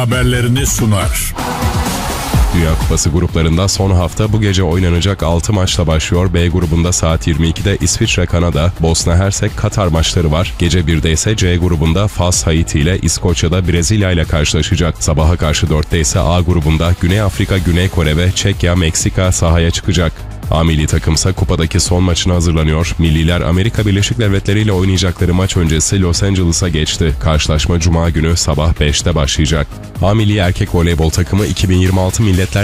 haberlerini sunar. Dünya Kupası gruplarında son hafta bu gece oynanacak 6 maçla başlıyor. B grubunda saat 22'de İsviçre, Kanada, Bosna Hersek, Katar maçları var. Gece 1'de ise C grubunda Fas, Haiti ile İskoçya'da Brezilya ile karşılaşacak. Sabaha karşı 4'te ise A grubunda Güney Afrika, Güney Kore ve Çekya, Meksika sahaya çıkacak. A milli takımsa kupadaki son maçına hazırlanıyor. Milliler Amerika Birleşik Devletleri ile oynayacakları maç öncesi Los Angeles'a geçti. Karşılaşma Cuma günü sabah 5'te başlayacak. A milli erkek voleybol takımı 2026 Milletler